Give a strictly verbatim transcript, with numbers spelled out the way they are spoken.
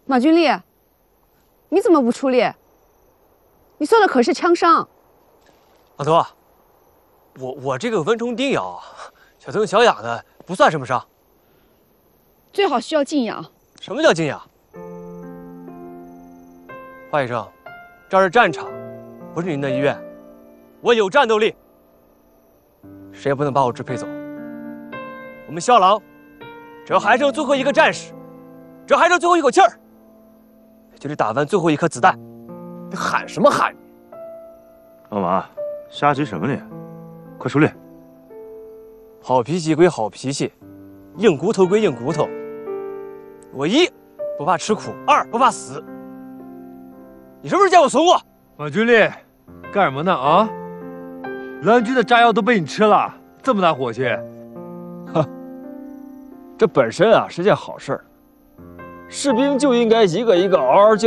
马军力，你怎么不出力？你受的可是枪伤。 老头，我我这个蚊虫叮咬，小疼小痒的，不算什么伤。 最好需要静养。 什么叫静养？华医生，这是战场，不是您的医院。我有战斗力，谁也不能把我支配走。我们萧郎，只要还剩最后一个战士，只要还剩最后一口气儿，就得打完最后一颗子弹。你喊什么喊？ 老马，瞎急什么你？快出列！ 好脾气归好脾气，硬骨头归硬骨头。我一不怕吃苦，二不怕死。你是不是见我怂过？ 马军力，干什么呢啊？蓝军的炸药都被你吃了，这么大火气？ 哼，这本身啊是件好事儿，士兵就应该一个一个嗷嗷叫。